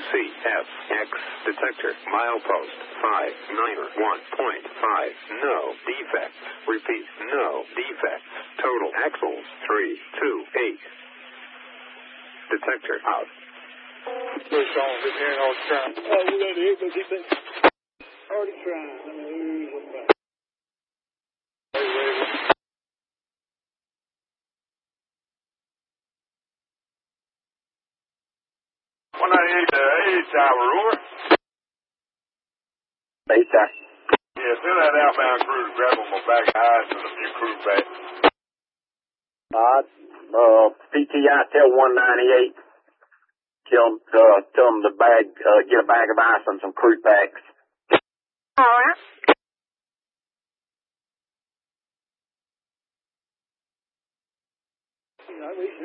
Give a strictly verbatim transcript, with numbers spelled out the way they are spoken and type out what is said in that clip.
C F X detector milepost five nine one point five. No defects. Repeat, no defects. Total axles three two eight. Detector out. Push on, been hearing all the time. Oh, we let it, but keep it. Already trying. Let me lose them back. one ninety-eight, uh, eighty tower, over. eight tower. Yeah, send that outbound crew to grab them a bag of ice and a few crew packs. Uh, uh, P T I, tell one ninety-eight. Tell them, uh, tell them the bag, uh, get a bag of ice and some crew packs. All right. You know, we